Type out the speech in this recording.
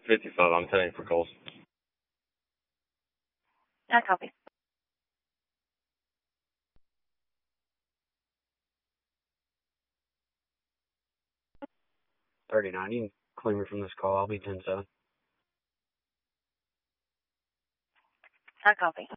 55, I'm 10 for calls. I copy. 39, you can claim me from this call. I'll be 10-7. I copy.